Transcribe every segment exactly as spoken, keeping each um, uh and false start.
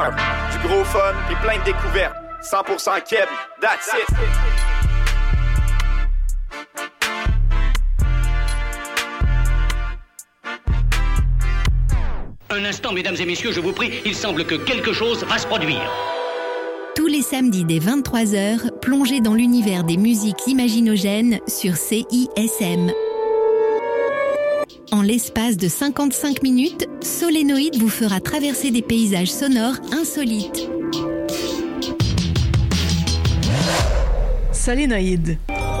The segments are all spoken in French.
Du gros fun, puis plein de découvertes. cent pour cent Keb, that's it. Un instant, mesdames et messieurs, je vous prie, il semble que quelque chose va se produire. Tous les samedis dès vingt-trois heures, plongez dans l'univers des musiques imaginogènes sur C I S M. En l'espace de cinquante-cinq minutes, Solénoïde vous fera traverser des paysages sonores insolites. Solénoïde.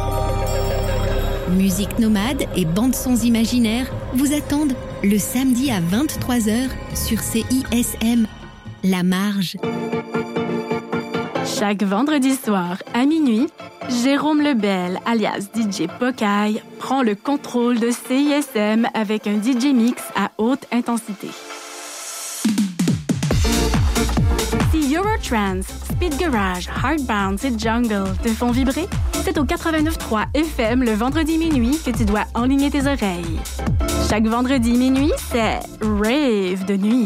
Musique nomade et bandes-sons imaginaires vous attendent le samedi à vingt-trois heures sur C I S M. La Marge. Chaque vendredi soir à minuit, Jérôme Lebel, alias D J Pocaille, prend le contrôle de C I S M avec un D J mix à haute intensité. Si Eurotrance, Speed Garage, Hard Bounce et Jungle te font vibrer, c'est au quatre-vingt-neuf trois F M le vendredi minuit que tu dois enligner tes oreilles. Chaque vendredi minuit, c'est Rave de nuit.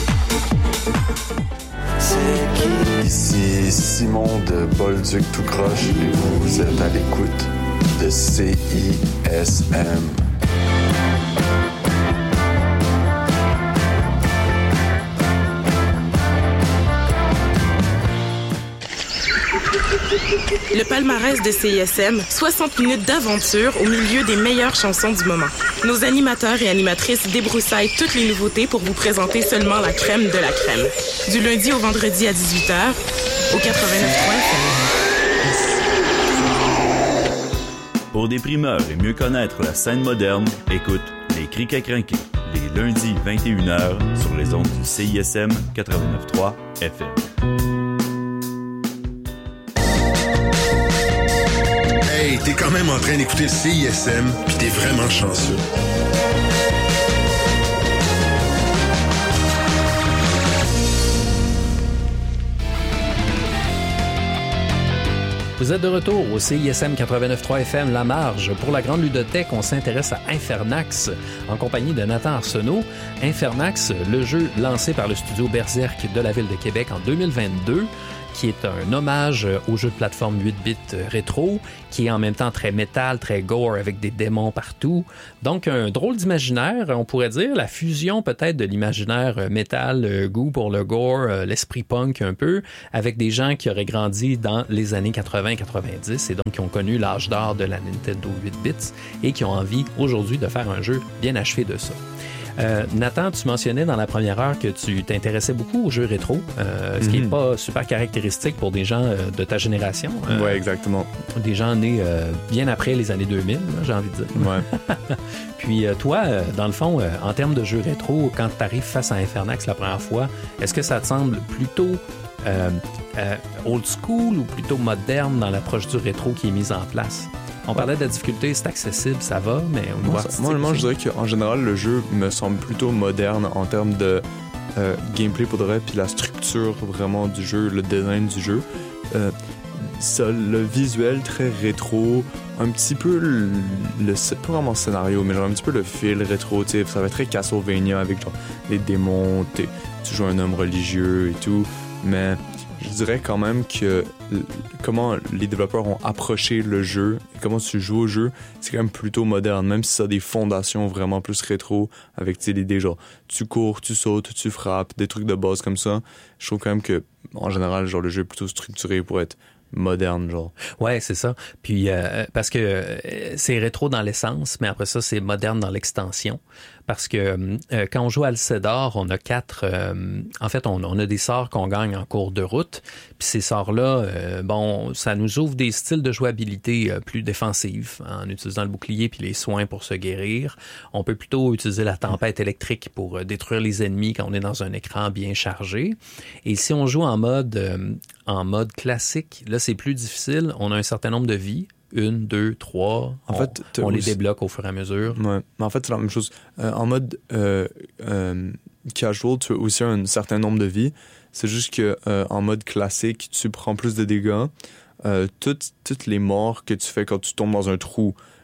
C'est qui? Ici Simon de Bolduc tout croche et vous êtes à l'écoute de C I S M. Le palmarès de C I S M, soixante minutes d'aventure au milieu des meilleures chansons du moment. Nos animateurs et animatrices débroussaillent toutes les nouveautés pour vous présenter seulement la crème de la crème. Du lundi au vendredi à dix-huit heures, au quatre-vingt-neuf point F M. Pour des primeurs et mieux connaître la scène moderne, écoute Les Crics à crinquer, les lundis vingt et une heures sur les ondes du C I S M quatre-vingt-neuf point trois F M. Hey, t'es quand même en train d'écouter le C I S M, pis t'es vraiment chanceux. Vous êtes de retour au C I S M quatre-vingt-neuf point trois F M La Marge. Pour la Grande Ludothèque, on s'intéresse à Infernax en compagnie de Nathan Arsenault. Infernax, le jeu lancé par le studio Berserk de la Ville de Québec en deux mille vingt-deux, qui est un hommage au jeu de plateforme huit bits rétro, qui est en même temps très métal, très gore, avec des démons partout. Donc, un drôle d'imaginaire, on pourrait dire, la fusion peut-être de l'imaginaire métal, le goût pour le gore, l'esprit punk un peu, avec des gens qui auraient grandi dans les années quatre-vingts quatre-vingt-dix et donc qui ont connu l'âge d'or de la Nintendo huit bits et qui ont envie aujourd'hui de faire un jeu bien achevé de ça. Euh, Nathan, tu mentionnais dans la première heure que tu t'intéressais beaucoup aux jeux rétro, euh, ce mm-hmm. qui n'est pas super caractéristique pour des gens euh, de ta génération. Euh, oui, exactement. Des gens nés euh, bien après les années deux mille, là, j'ai envie de dire. Ouais. Puis euh, toi, euh, dans le fond, euh, en termes de jeux rétro, quand tu arrives face à Infernax la première fois, est-ce que ça te semble plutôt euh, euh, old school ou plutôt moderne dans l'approche du rétro qui est mise en place? On parlait de la difficulté, c'est accessible, ça va, mais au niveau artistique... Moi, moi je dirais qu'en général, le jeu me semble plutôt moderne en termes de euh, gameplay pour de vrai, puis la structure vraiment du jeu, le design du jeu. Euh, ça, le visuel très rétro, un petit peu le... le c'est pas vraiment le scénario, mais genre un petit peu le feel rétro, tu sais, ça va être très Castlevania avec genre les démons, tu joues un homme religieux et tout, mais... Je dirais quand même que comment les développeurs ont approché le jeu et comment tu joues au jeu, c'est quand même plutôt moderne, même si ça a des fondations vraiment plus rétro avec l'idée genre tu cours, tu sautes, tu frappes, des trucs de base comme ça. Je trouve quand même que en général genre le jeu est plutôt structuré pour être moderne, genre. Ouais, c'est ça. Puis euh, parce que euh, c'est rétro dans l'essence, mais après ça, c'est moderne dans l'extension. Parce que euh, quand on joue à Alcédar, on a quatre... Euh, en fait, on, on a des sorts qu'on gagne en cours de route. Puis ces sorts-là, euh, bon, ça nous ouvre des styles de jouabilité euh, plus défensifs en utilisant le bouclier puis les soins pour se guérir. On peut plutôt utiliser la tempête électrique pour euh, détruire les ennemis quand on est dans un écran bien chargé. Et si on joue en mode, euh, en mode classique, là, c'est plus difficile. On a un certain nombre de vies. Une, deux, trois. En on, fait, on les aussi... débloque au fur et à mesure. Ouais. Mais en fait, c'est la même chose. Euh, en mode euh, euh, casual, tu as aussi un certain nombre de vies. C'est juste que euh, en mode classique, tu prends plus de dégâts. Euh, toutes, toutes les morts que tu fais quand tu tombes dans un trou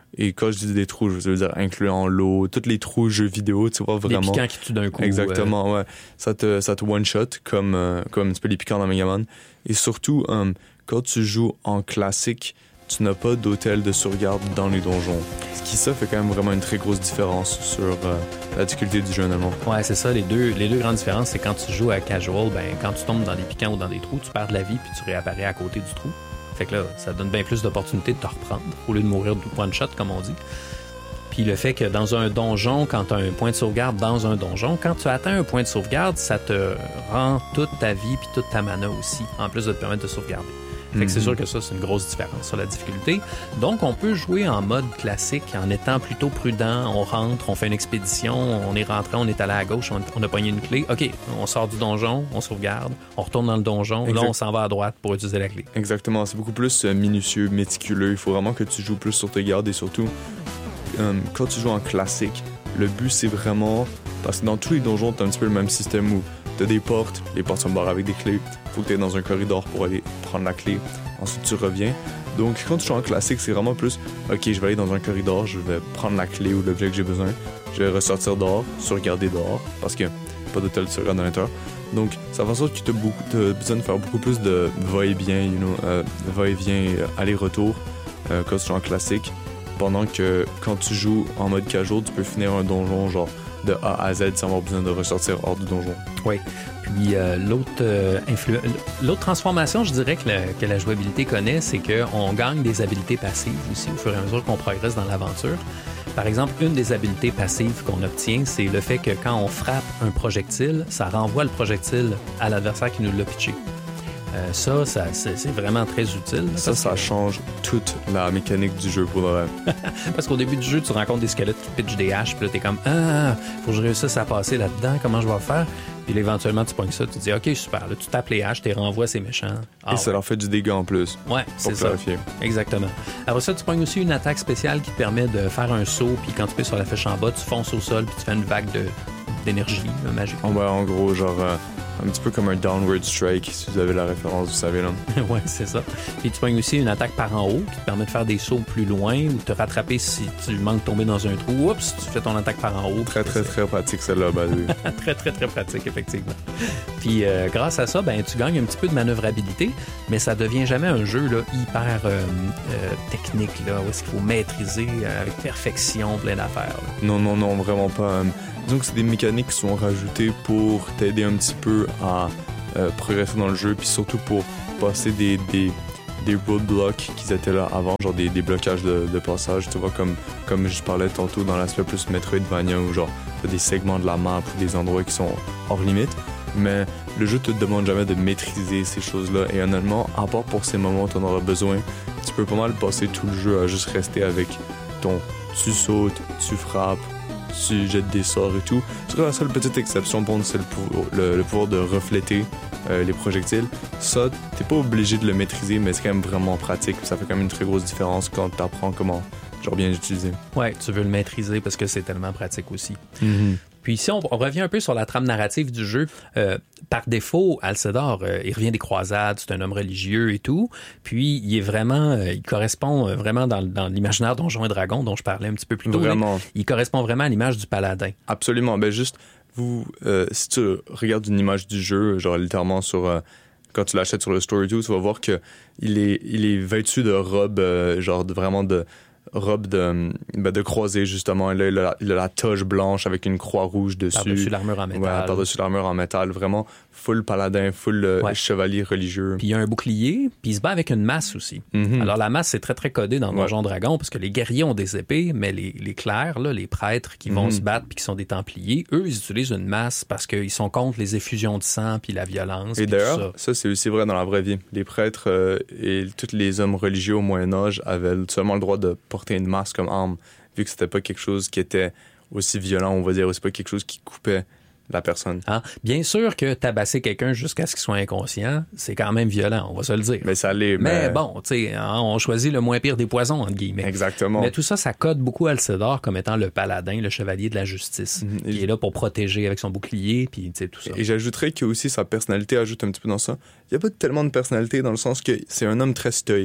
Et quand je dis des trous, je veux dire incluant l'eau, tous les trous jeux vidéo, tu vois, vraiment. Les piquants qui tuent d'un coup. Exactement, euh... ouais. Ça te, ça te one-shot, comme, euh, comme un petit peu les piquants dans Megaman. Et surtout, um, quand tu joues en classique, tu n'as pas d'hôtel de sauvegarde dans les donjons. Ce qui, ça, fait quand même vraiment une très grosse différence sur euh, la difficulté du jeu, honnêtement. Ouais, c'est ça. Les deux, les deux grandes différences, c'est quand tu joues à casual, ben, quand tu tombes dans des piquants ou dans des trous, tu perds de la vie puis tu réapparais à côté du trou. Fait que là, ça donne bien plus d'opportunités de te reprendre au lieu de mourir de one shot, comme on dit. Puis le fait que dans un donjon, quand tu as un point de sauvegarde dans un donjon, quand tu atteins un point de sauvegarde, ça te rend toute ta vie puis toute ta mana aussi, en plus de te permettre de sauvegarder. Fait que c'est sûr que ça, c'est une grosse différence sur la difficulté. Donc, on peut jouer en mode classique en étant plutôt prudent. On rentre, on fait une expédition, on est rentré, on est allé à gauche, on, on a pogné une clé. OK, on sort du donjon, on sauvegarde, on retourne dans le donjon. Exact. Là, on s'en va à droite pour utiliser la clé. Exactement. C'est beaucoup plus euh, minutieux, méticuleux. Il faut vraiment que tu joues plus sur tes gardes et surtout, euh, quand tu joues en classique, le but, c'est vraiment... Parce que dans tous les donjons, tu as un petit peu le même système où tu as des portes, les portes sont barrées avec des clés. Faut que tu ailles dans un corridor pour aller prendre la clé. Ensuite, tu reviens. Donc, quand tu joues en classique, c'est vraiment plus OK, je vais aller dans un corridor, je vais prendre la clé ou l'objet que j'ai besoin. Je vais ressortir dehors, sauvegarder dehors, parce qu'il n'y a pas d'hôtel de sauvegarde à l'intérieur. Donc, ça fait en sorte que tu as, beaucoup, t'as besoin de faire beaucoup plus de va-et-vient, you know, euh, va-et-vient, aller-retour euh, quand tu joues en classique. Pendant que quand tu joues en mode casual, tu peux finir un donjon genre de A à Z sans avoir besoin de ressortir hors du donjon. Oui. Puis euh, l'autre, euh, influ... l'autre transformation, je dirais que la, que la jouabilité connaît, c'est qu'on gagne des habiletés passives aussi au fur et à mesure qu'on progresse dans l'aventure. Par exemple, une des habiletés passives qu'on obtient, c'est le fait que quand on frappe un projectile, ça renvoie le projectile à l'adversaire qui nous l'a pitché. Euh, ça, ça c'est, c'est vraiment très utile. Ça, ça que... change toute la mécanique du jeu pour le vrai. Parce qu'au début du jeu, tu rencontres des squelettes qui pitchent des haches, puis là, t'es comme « Ah, faut que je réussisse à passer là-dedans, comment je vais faire? » Puis là, éventuellement, tu pognes ça, tu te dis « OK, super. » Là, tu tapes les haches, tu renvoies ces méchants. Ah, Et ça ouais. leur fait du dégât en plus. Ouais, c'est ça. Exactement. Alors ça, tu pognes aussi une attaque spéciale qui te permet de faire un saut, puis quand tu pèses sur la flèche en bas, tu fonces au sol, puis tu fais une vague de, d'énergie là, magique. Oh, ouais, en gros, genre... Euh... Un petit peu comme un downward strike, si vous avez la référence, vous savez, là. Ouais, c'est ça. Puis tu pognes aussi une attaque par en haut qui te permet de faire des sauts plus loin ou de te rattraper si tu manques de tomber dans un trou. Oups, tu fais ton attaque par en haut. Très, très, très pratique, celle-là. Ben, oui. Très, très, très pratique, effectivement. Puis euh, grâce à ça, ben tu gagnes un petit peu de manœuvrabilité, mais ça devient jamais un jeu là, hyper euh, euh, technique, là, où est-ce qu'il faut maîtriser euh, avec perfection plein d'affaires. Là. Non, non, non, vraiment pas. Disons que c'est des mécaniques qui sont rajoutées pour t'aider un petit peu à euh, progresser dans le jeu, puis surtout pour passer des, des, des roadblocks qui étaient là avant, genre des, des blocages de, de passage, tu vois, comme, comme je parlais tantôt dans l'aspect plus Metroidvania, où genre t'as des segments de la map ou des endroits qui sont hors limite, mais le jeu te demande jamais de maîtriser ces choses-là, et honnêtement, à part pour ces moments où t'en auras besoin, tu peux pas mal passer tout le jeu à juste rester avec ton tu sautes, tu frappes, tu jettes des sorts et tout. Tu vois, la seule petite exception, bon, c'est le, pou- le, le pouvoir de refléter euh, les projectiles. Ça, t'es pas obligé de le maîtriser, mais c'est quand même vraiment pratique. Ça fait quand même une très grosse différence quand t'apprends comment genre bien l'utiliser. Ouais, tu veux le maîtriser parce que c'est tellement pratique aussi. Mm-hmm. Puis ici, on, on revient un peu sur la trame narrative du jeu. Euh, par défaut, Alcédar, euh, il revient des croisades, c'est un homme religieux et tout. Puis il est vraiment, euh, il correspond euh, vraiment dans, dans l'imaginaire Donjons et Dragons dont je parlais un petit peu plus tôt. Vraiment. Là, il correspond vraiment à l'image du paladin. Absolument. Ben juste, vous, euh, si tu regardes une image du jeu, genre littéralement sur... Euh, quand tu l'achètes sur le store et tout, tu vas voir que il est, il est vêtu de robes, euh, genre de, vraiment de... robe de, ben de croisée, justement. Là, il a, il a la toge blanche avec une croix rouge dessus. Par-dessus l'armure en métal. Ouais, par-dessus l'armure en métal. Vraiment full paladin, full ouais. chevalier religieux. Puis il y a un bouclier, puis il se bat avec une masse aussi. Mm-hmm. Alors la masse, c'est très, très codé dans Donjons ouais. Dragon, parce que les guerriers ont des épées, mais les, les clercs, là, les prêtres qui vont mm-hmm. se battre puis qui sont des templiers, eux, ils utilisent une masse parce qu'ils sont contre les effusions de sang puis la violence. Et d'ailleurs, ça. ça, c'est aussi vrai dans la vraie vie. Les prêtres euh, et tous les hommes religieux au Moyen-Âge avaient seulement le droit de porter une masse comme arme, vu que c'était pas quelque chose qui était aussi violent, on va dire, ou c'est pas quelque chose qui coupait la personne. Ah, bien sûr que tabasser quelqu'un jusqu'à ce qu'il soit inconscient, c'est quand même violent, on va se le dire. Mais ça l'est. Mais, mais... bon, tu sais, on choisit le moins pire des poisons, entre guillemets. Exactement. Mais tout ça, ça code beaucoup Alcédar comme étant le paladin, le chevalier de la justice, mm-hmm. qui est là pour protéger avec son bouclier, puis tu sais, tout ça. Et j'ajouterais que aussi sa personnalité ajoute un petit peu dans ça. Il y a pas tellement de personnalité dans le sens que c'est un homme très stoïque.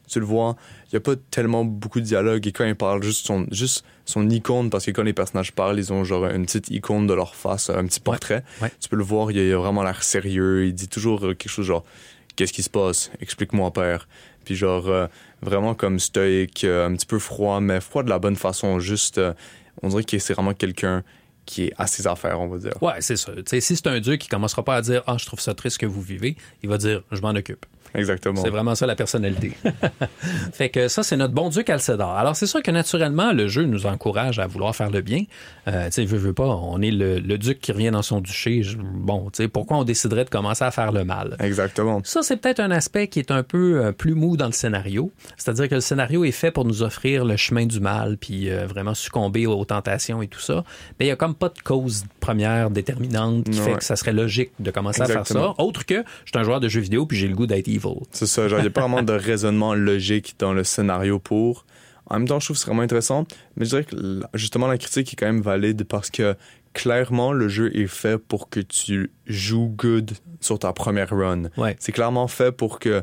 tu le vois, il n'y a pas tellement beaucoup de dialogue. Et quand il parle, juste son, juste son icône, parce que quand les personnages parlent, ils ont genre une petite icône de leur face, un petit portrait. Ouais, ouais. Tu peux le voir, il a, il a vraiment l'air sérieux. Il dit toujours quelque chose genre « Qu'est-ce qui se passe? Explique-moi, père. » Puis genre, euh, vraiment comme stoïque, euh, un petit peu froid, mais froid de la bonne façon. Juste, euh, on dirait que c'est vraiment quelqu'un qui est à ses affaires, on va dire. Ouais, c'est ça. T'sais, si c'est un dieu qui commencera pas à dire « Ah, je trouve ça triste que vous vivez », il va dire « Je m'en occupe ». Exactement. C'est vraiment ça la personnalité. Fait que ça, c'est notre bon dieu Calcédar. Alors, c'est sûr que naturellement, le jeu nous encourage à vouloir faire le bien. Euh, tu sais, veux, veux pas, on est le, le duc qui revient dans son duché. Je, bon, tu sais, pourquoi on déciderait de commencer à faire le mal? Exactement. Ça, c'est peut-être un aspect qui est un peu euh, plus mou dans le scénario. C'est-à-dire que le scénario est fait pour nous offrir le chemin du mal, puis euh, vraiment succomber aux, aux tentations et tout ça. Mais il y a comme pas de cause première déterminante qui ouais. fait que ça serait logique de commencer Exactement. à faire ça. Autre que, je suis un joueur de jeux vidéo, puis j'ai le goût d'être evil. C'est ça, genre, il n'y a pas vraiment de raisonnement logique dans le scénario pour. En même temps, je trouve que c'est vraiment intéressant, mais je dirais que justement, la critique est quand même valide parce que clairement, le jeu est fait pour que tu joues good sur ta première run. Ouais. C'est clairement fait pour que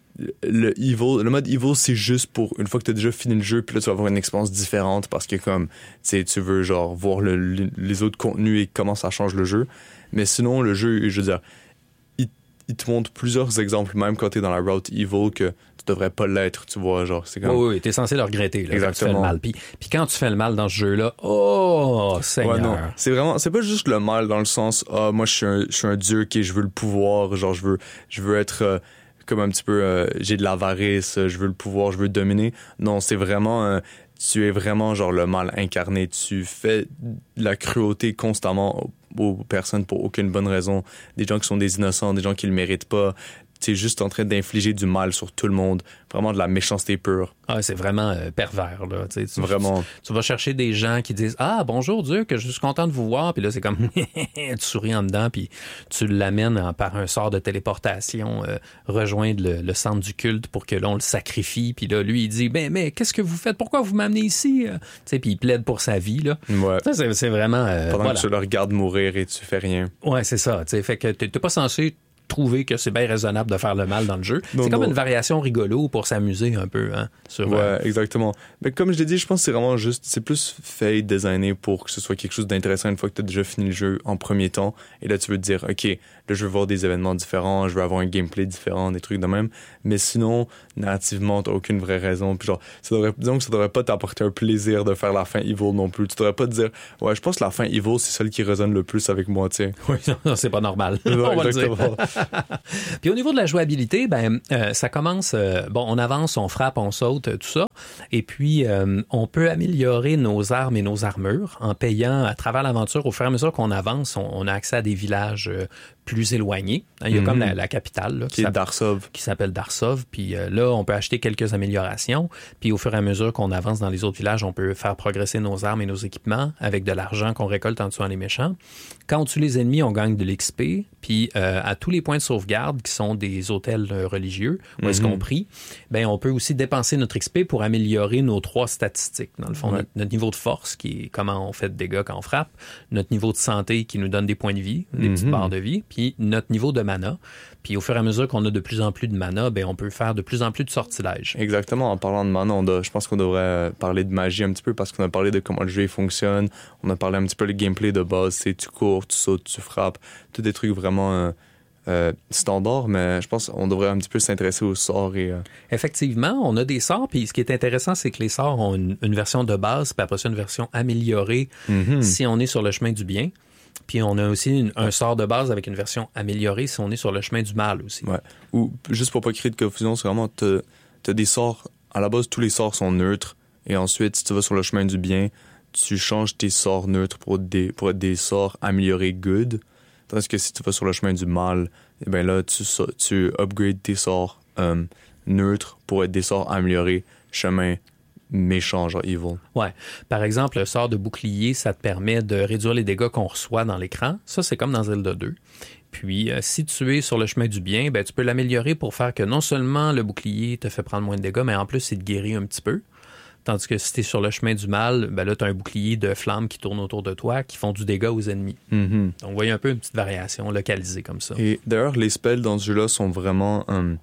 le evil, le mode evil, c'est juste pour une fois que tu as déjà fini le jeu, puis là, tu vas avoir une expérience différente parce que comme, tu sais, tu veux genre voir le, le, les autres contenus et comment ça change le jeu. Mais sinon, le jeu, je veux dire, il te montre plusieurs exemples, même quand t'es dans la route evil, que tu devrais pas l'être, tu vois, genre, c'est comme... Oui, oui, t'es censé le regretter, là, exactement. quand tu fais le mal. Puis, puis quand tu fais le mal dans ce jeu-là, oh, Seigneur! Ouais, non, c'est vraiment, c'est pas juste le mal dans le sens, ah, moi, je suis un, je suis un dieu qui, je veux le pouvoir, genre, je veux, je veux être... Euh, comme un petit peu, euh, j'ai de l'avarice, je veux le pouvoir, je veux dominer. Non, c'est vraiment... Euh, tu es vraiment genre le mal incarné. Tu fais de la cruauté constamment aux personnes pour aucune bonne raison. Des gens qui sont des innocents, des gens qui le méritent pas. Tu es juste en train d'infliger du mal sur tout le monde. Vraiment de la méchanceté pure. Ah, c'est vraiment euh, pervers, là. Tu, vraiment. Tu, tu vas chercher des gens qui disent « Ah, bonjour Dieu, que je suis content de vous voir. » Puis là, c'est comme « Tu souris en dedans, puis tu l'amènes en, par un sort de téléportation, euh, rejoindre le, le centre du culte pour que l'on le sacrifie. Puis là, lui, il dit « Ben, mais qu'est-ce que vous faites? Pourquoi vous m'amenez ici? » Tu sais, puis il plaide pour sa vie, là. Ouais. Ça, c'est, c'est vraiment... Euh, Pendant voilà. que tu le regardes mourir et tu fais rien. Ouais, c'est ça. Tu sais, fait que t'es, t'es pas censé trouver que c'est bien raisonnable de faire le mal dans le jeu. Non, c'est comme non. une variation rigolo pour s'amuser un peu, hein. Sur, ouais, euh... exactement. Mais comme je l'ai dit, je pense que c'est vraiment juste, c'est plus fait et designé pour que ce soit quelque chose d'intéressant une fois que tu as déjà fini le jeu en premier temps. Et là, tu veux te dire, OK, là, je veux voir des événements différents, je veux avoir un gameplay différent, des trucs de même. Mais sinon, narrativement, t'as aucune vraie raison. Puis genre, ça devrait, disons que ça devrait pas t'apporter un plaisir de faire la fin evil non plus. Tu devrais pas te dire, ouais, je pense que la fin evil, c'est celle qui résonne le plus avec moi, tu sais. Oui, non, c'est pas normal. Ouais, on va exactement. le dire. Puis au niveau de la jouabilité, ben euh, ça commence, euh, bon, on avance, on frappe, on saute, tout ça. Et puis, euh, on peut améliorer nos armes et nos armures en payant à travers l'aventure. Au fur et à mesure qu'on avance, on, on a accès à des villages euh, plus éloignés. Il y a mm-hmm. comme la, la capitale. Là, qui, qui est Darsov. Qui s'appelle Darsov. Puis euh, là, on peut acheter quelques améliorations. Puis au fur et à mesure qu'on avance dans les autres villages, on peut faire progresser nos armes et nos équipements avec de l'argent qu'on récolte en tuant les méchants. Quand on tue les ennemis, on gagne de l'X P. Puis euh, à tous les points de sauvegarde, qui sont des hôtels euh, religieux, où mm-hmm. est-ce qu'on prie, ben on peut aussi dépenser notre X P pour améliorer nos trois statistiques. Dans le fond, ouais. notre, notre niveau de force, qui est comment on fait de dégâts quand on frappe, notre niveau de santé, qui nous donne des points de vie, des mm-hmm. petites barres de vie, puis notre niveau de mana. Puis au fur et à mesure qu'on a de plus en plus de mana, ben on peut faire de plus en plus de sortilèges. Exactement. En parlant de mana, on doit, je pense qu'on devrait parler de magie un petit peu parce qu'on a parlé de comment le jeu fonctionne. On a parlé un petit peu du gameplay de base. C'est tu cours, tu sautes, tu frappes. Tous des trucs vraiment euh, euh, standards, mais je pense qu'on devrait un petit peu s'intéresser aux sorts. Et, euh... Effectivement, on a des sorts. Puis ce qui est intéressant, c'est que les sorts ont une, une version de base, puis après ça, une version améliorée mm-hmm. si on est sur le chemin du bien. Puis on a aussi une, un sort de base avec une version améliorée si on est sur le chemin du mal aussi. Ouais. Ou juste pour pas créer de confusion, c'est vraiment t'as, t'as des sorts. À la base, tous les sorts sont neutres. Et ensuite, si tu vas sur le chemin du bien, tu changes tes sorts neutres pour des, pour être des sorts améliorés good. Tandis que si tu vas sur le chemin du mal, eh ben là, tu, tu upgrades tes sorts euh, neutres pour être des sorts améliorés chemin méchant, genre evil. Ouais. Par exemple, le sort de bouclier, ça te permet de réduire les dégâts qu'on reçoit dans l'écran. Ça, c'est comme dans Zelda deux. Puis, euh, si tu es sur le chemin du bien, ben, tu peux l'améliorer pour faire que non seulement le bouclier te fait prendre moins de dégâts, mais en plus, il te guérit un petit peu. Tandis que si tu es sur le chemin du mal, ben là, tu as un bouclier de flammes qui tourne autour de toi, qui font du dégât aux ennemis. Mm-hmm. Donc, vous voyez un peu une petite variation localisée comme ça. Et d'ailleurs, les spells dans ce jeu-là sont vraiment... Um,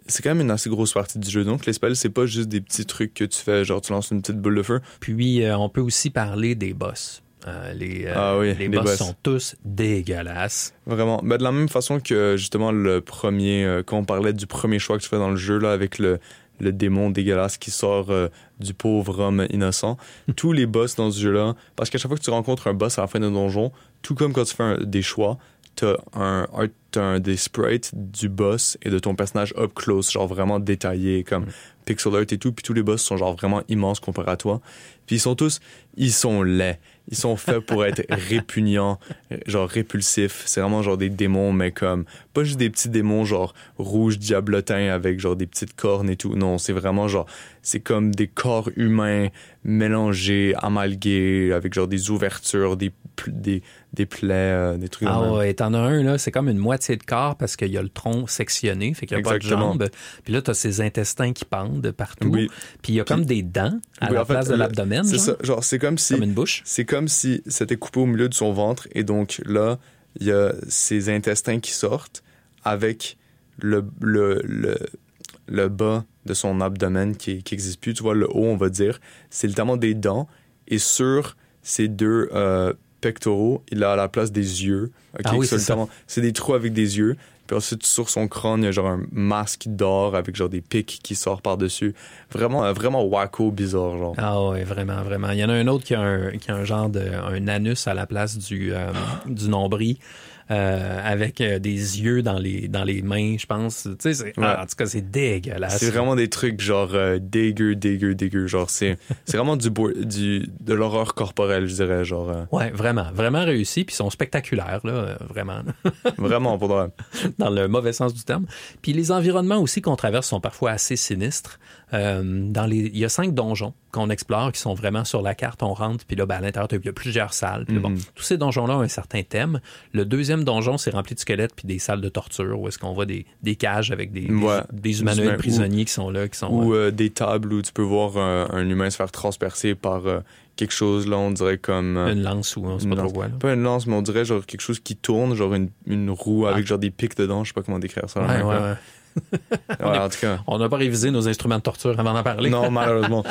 c'est quand même une assez grosse partie du jeu. Donc, les spells, c'est pas juste des petits trucs que tu fais, genre tu lances une petite boule de feu. Puis, euh, on peut aussi parler des boss. Euh, les, euh, ah oui, les, les boss, boss sont tous dégueulasses. Vraiment. Ben, de la même façon que, justement, le premier, euh, quand on parlait du premier choix que tu fais dans le jeu, là, avec le, le démon dégueulasse qui sort euh, du pauvre homme innocent. Tous les boss dans ce jeu-là, parce qu'à chaque fois que tu rencontres un boss à la fin d'un donjon, tout comme quand tu fais un, des choix, t'as un, un, t'as un des sprites du boss et de ton personnage up close, genre vraiment détaillé, comme mm. pixel art et tout, puis tous les boss sont genre vraiment immenses comparé à toi. Puis ils sont tous, ils sont laids. Ils sont faits pour être répugnants, genre répulsifs. C'est vraiment genre des démons, mais comme, pas juste des petits démons genre rouges diablotins avec genre des petites cornes et tout. Non, c'est vraiment genre, c'est comme des corps humains mélangés, amalgués, avec genre des ouvertures, des, des, des plaies, euh, des trucs. Ah ouais, t'en as un, là, c'est comme une moitié de corps parce qu'il y a le tronc sectionné, fait qu'il n'y a Exactement. Pas de jambes. Puis là, t'as ces intestins qui pendent partout. Oui. Puis il y a comme Puis, des dents à oui, la place fait, de l'abdomen. C'est genre. ça, genre, c'est comme si. Comme une bouche. C'est comme si c'était coupé au milieu de son ventre et donc là, il y a ses intestins qui sortent avec le, le, le, le bas de son abdomen qui n'existe plus. Tu vois, le haut, on va dire, c'est littéralement des dents et sur ces deux euh, pectoraux, il a à la place des yeux. Okay, ah oui, c'est ça. C'est des trous avec des yeux. Puis ensuite, sur son crâne, il y a genre un masque d'or avec genre des pics qui sortent par-dessus. Vraiment, vraiment wacko, bizarre, genre. Ah ouais, vraiment, vraiment. Il y en a un autre qui a un, qui a un genre de, un anus à la place du, euh, du nombril. Euh, avec euh, des yeux dans les, dans les mains, je pense. Tu sais, c'est, ouais. ah, en tout cas, c'est dégueulasse. C'est vraiment des trucs genre euh, dégueu, dégueu, dégueu. Genre, c'est, c'est vraiment du, du, de l'horreur corporelle, je dirais. Genre, euh... Ouais, vraiment. Vraiment réussi. Puis ils sont spectaculaires, là, euh, vraiment. Vraiment, pour vrai. Dans le mauvais sens du terme. Puis les environnements aussi qu'on traverse sont parfois assez sinistres. Euh, dans les, il y a cinq donjons qu'on explore qui sont vraiment sur la carte. On rentre, puis là, ben, à l'intérieur, il y a plusieurs salles. Puis, mm-hmm. bon, tous ces donjons-là ont un certain thème. Le deuxième donjon, c'est rempli de squelettes puis des salles de torture où est-ce qu'on voit des, des cages avec des, ouais. des, des humanoïdes prisonniers ou, qui sont là. Qui sont, ou euh... Euh, des tables où tu peux voir un, un humain se faire transpercer par euh, quelque chose, là, on dirait comme... Euh, une lance ou on sait pas trop quoi. Là. Pas une lance, mais on dirait genre quelque chose qui tourne, genre une, une roue avec ah. genre des pics dedans. Je sais pas comment décrire ça. Ouais, ouais, ouais. Ouais, en tout cas. On n'a pas révisé nos instruments de torture avant d'en parler. Non, malheureusement.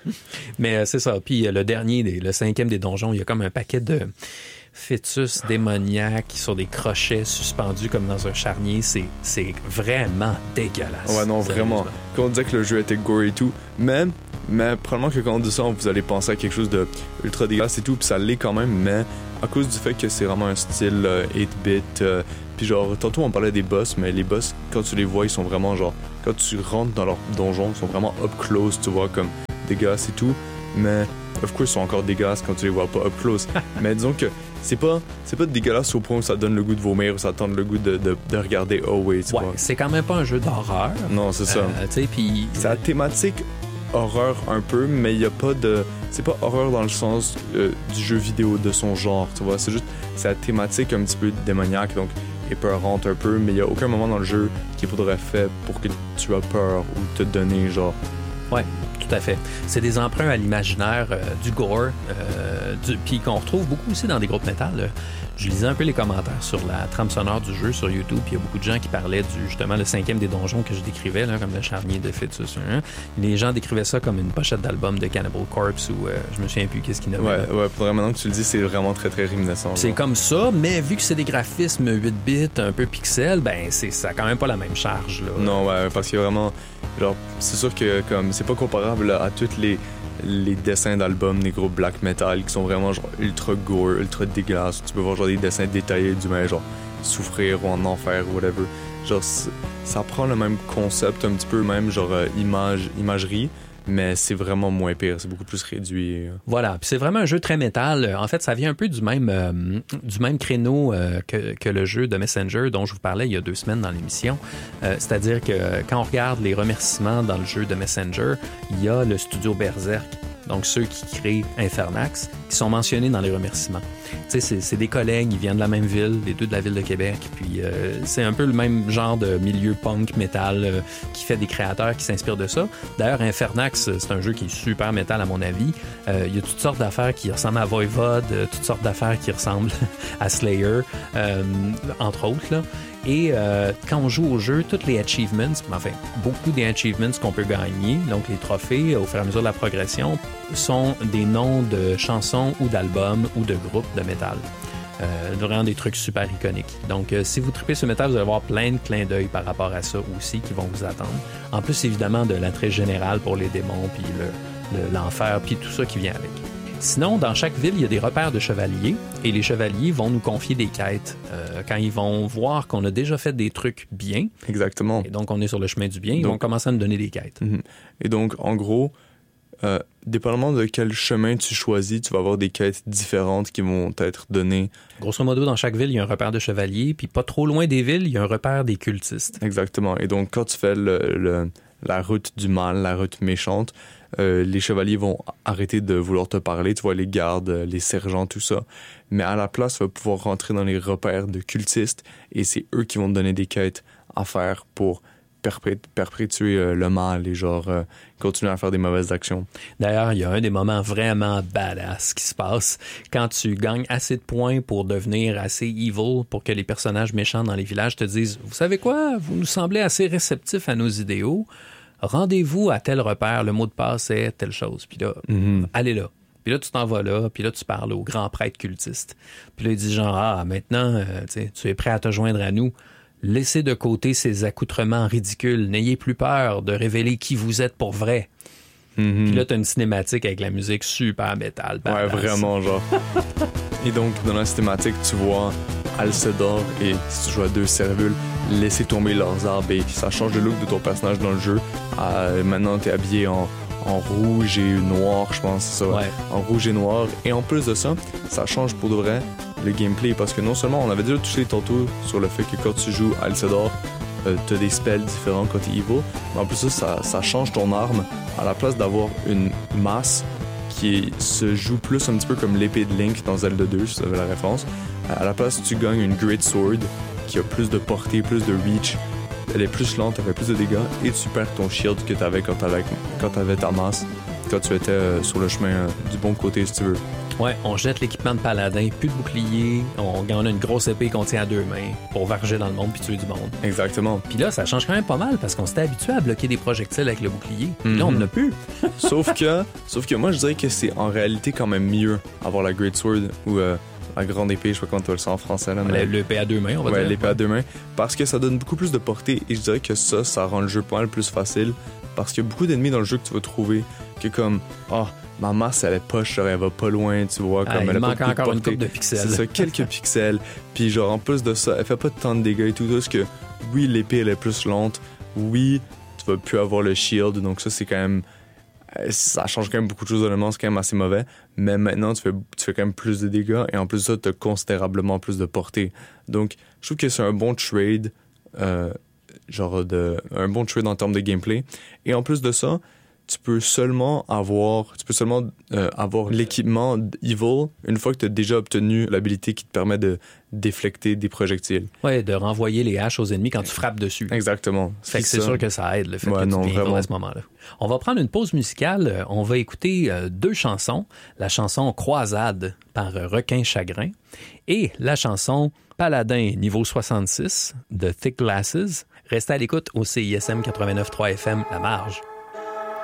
Mais euh, c'est ça. Puis euh, le dernier, le cinquième des donjons, il y a comme un paquet de fœtus démoniaques sur des crochets suspendus comme dans un charnier. C'est, c'est vraiment dégueulasse. Ouais, non, vraiment. Quand on disait que le jeu était gore et tout, mais, mais probablement que quand on dit ça, vous allez penser à quelque chose de ultra dégueulasse et tout, puis ça l'est quand même, mais à cause du fait que c'est vraiment un style euh, eight bit, euh, puis genre, tantôt on parlait des boss, mais les boss, quand tu les vois, ils sont vraiment genre, quand tu rentres dans leur donjon, ils sont vraiment up close, tu vois, comme dégueulasses et tout, mais of course, ils sont encore dégueulasses quand tu les vois pas up close. Mais disons que c'est pas, c'est pas dégueulasse au point où ça donne le goût de vomir ou ça donne le goût de, de, de regarder oh wait, tu ouais, vois. C'est quand même pas un jeu d'horreur. Non, c'est ça. Euh, tu sais, puis c'est la thématique horreur un peu, mais il y a pas de, c'est pas horreur dans le sens euh, du jeu vidéo de son genre, tu vois. C'est juste, c'est la thématique un petit peu démoniaque, donc épeurante un peu, mais il y a aucun moment dans le jeu qui faudrait fait pour que tu aies peur ou te donner genre. Ouais. Tout à fait. C'est des emprunts à l'imaginaire euh, du gore, euh, du, puis qu'on retrouve beaucoup aussi dans des groupes métal. Là. Je lisais un peu les commentaires sur la trame sonore du jeu sur YouTube, puis il y a beaucoup de gens qui parlaient du justement le cinquième des donjons que je décrivais, là, comme le charnier de fœtus. Hein. Les gens décrivaient ça comme une pochette d'album de Cannibal Corpse ou euh, je me souviens plus qu'est-ce qu'ils nommaient. Ouais, ouais, pour vrai, maintenant que tu le dis, c'est vraiment très très réminiscent. C'est comme ça, mais vu que c'est des graphismes huit bits, un peu pixels, ben c'est ça a quand même pas la même charge. Là. Non, ouais, parce qu'il y a vraiment genre, c'est sûr que comme c'est pas comparable là, à tous les, les dessins d'albums des groupes black metal qui sont vraiment genre ultra gore, ultra dégueulasses. Tu peux voir genre des dessins détaillés d'humains genre souffrir ou en enfer ou whatever. Genre ça prend le même concept un petit peu même genre euh, image, imagerie. Mais c'est vraiment moins pire, c'est beaucoup plus réduit. Voilà, puis c'est vraiment un jeu très métal. En fait, ça vient un peu du même euh, du même créneau euh, que, que le jeu de Messenger dont je vous parlais il y a deux semaines dans l'émission. Euh, c'est-à-dire que quand on regarde les remerciements dans le jeu de Messenger, il y a le studio Berserk, donc ceux qui créent Infernax, qui sont mentionnés dans les remerciements. Tu sais, c'est, c'est des collègues, ils viennent de la même ville, les deux de la ville de Québec, puis euh, c'est un peu le même genre de milieu punk, métal, euh, qui fait des créateurs qui s'inspirent de ça. D'ailleurs, Infernax, c'est un jeu qui est super métal à mon avis. Euh, il y a toutes sortes d'affaires qui ressemblent à Voivod, euh, toutes sortes d'affaires qui ressemblent à Slayer, euh, entre autres, là. Et euh, quand on joue au jeu, tous les achievements, enfin, beaucoup des achievements qu'on peut gagner, donc les trophées au fur et à mesure de la progression, sont des noms de chansons ou d'albums ou de groupes de métal. Euh, vraiment des trucs super iconiques. Donc, euh, si vous tripez sur métal, vous allez avoir plein de clins d'œil par rapport à ça aussi qui vont vous attendre. En plus, évidemment, de l'attrait général pour les démons, puis le, le, l'enfer, puis tout ça qui vient avec. Sinon, dans chaque ville, il y a des repères de chevaliers et les chevaliers vont nous confier des quêtes. Euh, quand ils vont voir qu'on a déjà fait des trucs bien, exactement, et donc on est sur le chemin du bien, donc, ils vont commencer à nous donner des quêtes. Mm-hmm. Et donc, en gros, euh, dépendamment de quel chemin tu choisis, tu vas avoir des quêtes différentes qui vont être données. Grosso modo, dans chaque ville, il y a un repère de chevaliers, puis pas trop loin des villes, il y a un repère des cultistes. Exactement. Et donc, quand tu fais le, le, la route du mal, la route méchante, Euh, les chevaliers vont arrêter de vouloir te parler, tu vois, les gardes, les sergents, tout ça. Mais à la place, tu vas pouvoir rentrer dans les repères de cultistes et c'est eux qui vont te donner des quêtes à faire pour perpé- perpétuer euh, le mal et genre euh, continuer à faire des mauvaises actions. D'ailleurs, il y a un des moments vraiment badass qui se passe quand tu gagnes assez de points pour devenir assez evil pour que les personnages méchants dans les villages te disent « Vous savez quoi? Vous nous semblez assez réceptifs à nos idéaux. Rendez-vous à tel repère, le mot de passe est telle chose. » Puis là, mm-hmm. allez là. Puis là, tu t'en vas là, puis là, tu parles au grand prêtre cultiste. Puis là, il dit genre, ah, maintenant, euh, tu es prêt à te joindre à nous. Laissez de côté ces accoutrements ridicules. N'ayez plus peur de révéler qui vous êtes pour vrai. Mm-hmm. Puis là, t'as une cinématique avec la musique super métal. Ouais, vraiment, genre. Et donc, dans la cinématique, tu vois Alcedor et, si tu joues à deux Servules, laisser tomber leurs arbres et ça change le look de ton personnage dans le jeu. Euh, maintenant, t'es habillé en, en rouge et noir, je pense, c'est ça. Ouais. En rouge et noir. Et en plus de ça, ça change pour de vrai le gameplay parce que non seulement, on avait déjà touché tantôt sur le fait que quand tu joues Alcedor, euh, t'as des spells différents quand t'es evil, mais en plus de ça, ça, ça change ton arme. À la place d'avoir une masse qui est, se joue plus un petit peu comme l'épée de Link dans Zelda deux, si vous avez la référence, à la place, tu gagnes une Great Sword qui a plus de portée, plus de reach. Elle est plus lente, elle fait plus de dégâts et tu perds ton shield que tu avais quand tu avais, quand t'avais ta masse, quand tu étais euh, sur le chemin euh, du bon côté, si tu veux. Ouais, on jette l'équipement de paladin, plus de bouclier, on, on a une grosse épée qu'on tient à deux mains pour varger dans le monde puis tuer du monde. Exactement. Puis là, ça change quand même pas mal parce qu'on s'était habitué à bloquer des projectiles avec le bouclier. Puis mm-hmm. là, on n'en a plus. sauf que, sauf que moi, je dirais que c'est en réalité quand même mieux avoir la Great Sword ou euh, la grande épée, je sais pas comment tu le sens en français. Là, mais... L'épée à deux mains, on va ouais, dire. l'épée à deux mains. Parce que ça donne beaucoup plus de portée et je dirais que ça, ça rend le jeu pas mal plus facile parce qu'il y a beaucoup d'ennemis dans le jeu que tu vas trouver que comme, ah, oh, ma masse, elle est poche, genre, elle va pas loin, tu vois. Comme, ah, elle il a manque pas encore de une couple de pixels. C'est ça, quelques pixels. Puis genre, en plus de ça, elle fait pas tant de dégâts et tout. Parce que, oui, l'épée, elle est plus lente. Oui, tu vas plus avoir le shield. Donc ça, c'est quand même... Ça change quand même beaucoup de choses, honnêtement. C'est quand même assez mauvais. Mais maintenant, tu fais, tu fais quand même plus de dégâts. Et en plus de ça, tu as considérablement plus de portée. Donc, je trouve que c'est un bon trade. Euh, genre, de, un bon trade en termes de gameplay. Et en plus de ça... tu peux seulement avoir, tu peux seulement euh, avoir l'équipement Evil une fois que tu as déjà obtenu l'habilité qui te permet de déflecter des projectiles. Ouais, de renvoyer les haches aux ennemis quand tu frappes dessus. Exactement. Fait que c'est ça. sûr que ça aide le fait ouais, que non, tu vraiment. à ce moment-là. On va prendre une pause musicale. On va écouter euh, deux chansons. La chanson Croisade par euh, Requin Chagrin et la chanson Paladin niveau soixante-six de Thick Glasses. Restez à l'écoute au C I S M quatre-vingt-neuf point trois F M La Marge.